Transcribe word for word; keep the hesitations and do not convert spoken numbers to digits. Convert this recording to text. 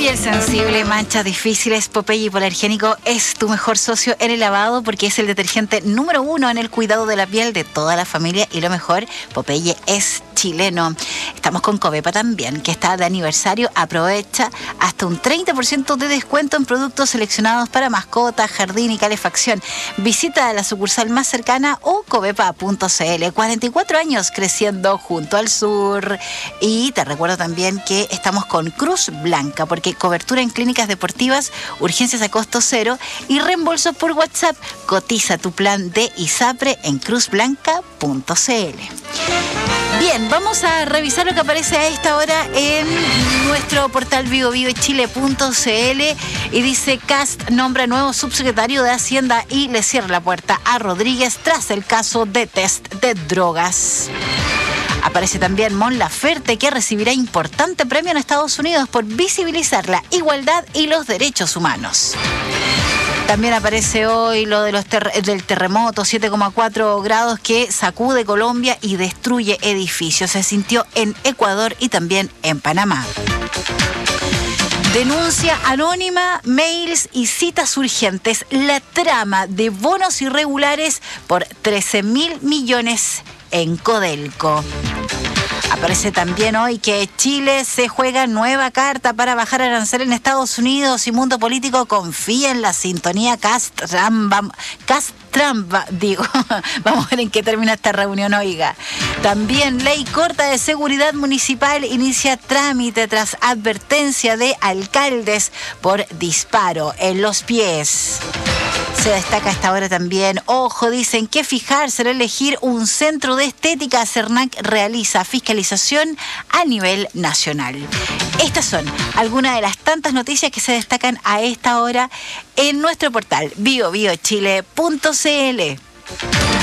Piel sensible, manchas difíciles, Popeye Hipoalergénico es tu mejor socio en el lavado porque es el detergente número uno en el cuidado de la piel de toda la familia y lo mejor, Popeye es chileno. Estamos con Covepa también, que está de aniversario. Aprovecha hasta un treinta por ciento de descuento en productos seleccionados para mascotas, jardín y calefacción. Visita la sucursal más cercana o covepa punto cl. cuarenta y cuatro años creciendo junto al sur. Y te recuerdo también que estamos con Cruz Blanca, porque cobertura en clínicas deportivas, urgencias a costo cero y reembolso por WhatsApp. Cotiza tu plan de ISAPRE en cruz blanca punto cl. Bien, vamos a revisar lo que aparece a esta hora en nuestro portal vivo vive chile punto cl y dice: Kast nombra nuevo subsecretario de Hacienda y le cierra la puerta a Rodríguez tras el caso de test de drogas. Aparece también Mon Laferte, que recibirá importante premio en Estados Unidos por visibilizar la igualdad y los derechos humanos. También aparece hoy lo de los ter- del terremoto, siete coma cuatro grados que sacude Colombia y destruye edificios. Se sintió en Ecuador y también en Panamá. Denuncia anónima, mails y citas urgentes. La trama de bonos irregulares por trece mil millones en Codelco. Aparece también hoy que Chile se juega nueva carta para bajar arancel en Estados Unidos y Mundo Político confía en la sintonía Cast-Trump. Cast-Trump, digo. Vamos a ver en qué termina esta reunión, oiga. También ley corta de seguridad municipal inicia trámite tras advertencia de alcaldes por disparo en los pies. Se destaca a esta hora también, ojo, dicen que fijarse en elegir un centro de estética. CERNAC realiza fiscalización a nivel nacional. Estas son algunas de las tantas noticias que se destacan a esta hora en nuestro portal vivo vivo chile punto cl.